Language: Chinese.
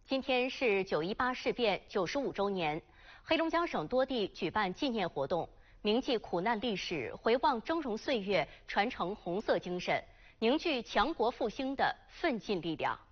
今天是9·18事变95周年，黑龙江省多地举办纪念活动，铭记苦难历史，回望峥嵘岁月，传承红色精神，凝聚强国复兴的奋进力量。